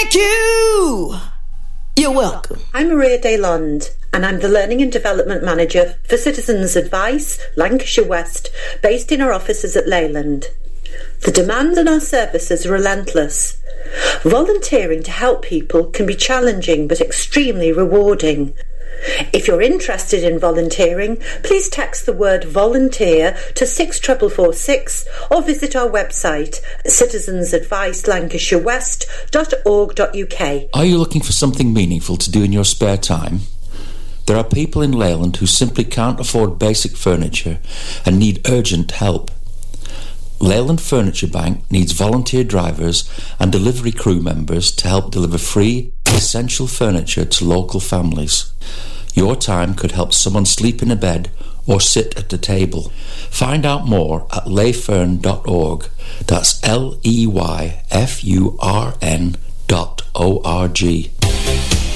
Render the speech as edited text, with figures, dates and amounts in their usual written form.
Thank you. You're welcome. I'm Maria Daylond, and I'm the Learning and Development Manager for Citizens Advice, Lancashire West, based in our offices at Leyland. The demand on our services are relentless. Volunteering to help people can be challenging but extremely rewarding. If you're interested in volunteering, please text the word volunteer to 64446 or visit our website citizensadvicelancashirewest.org.uk. Are you looking for something meaningful to do in your spare time? There are people in Leyland who simply can't afford basic furniture and need urgent help. Leyland Furniture Bank needs volunteer drivers and delivery crew members to help deliver free, essential furniture to local families. Your time could help someone sleep in a bed or sit at the table. Find out more at leyfurn.org. That's LEYFURN.org.